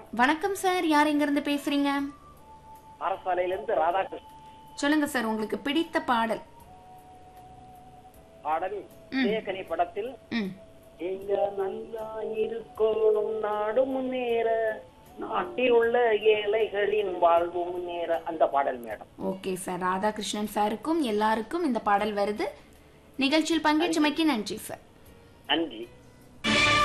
வணக்கம் சார், யார் எங்க இருந்து பேசுறீங்க? அரசாலையிலிருந்து ராதாகிருஷ்ணன். சொல்லுங்க சார், உங்களுக்கு பிடித்த பாடல். பாடல் தேக்கனி படத்தில் ம் எங்க நல்லா இருக்கணும் நாடு முன்னேற, நாட்டில் உள்ள ஏழைகளின் வாழ்வு முன்னேற, அந்த பாடல் மேடம். ஓகே சார், ராதாகிருஷ்ணன் சாருக்கும் எல்லாருக்கும் இந்த பாடல் வருது. நிகழ்ச்சியில் பங்கேற்றமைக்கு நன்றி சார். நன்றி.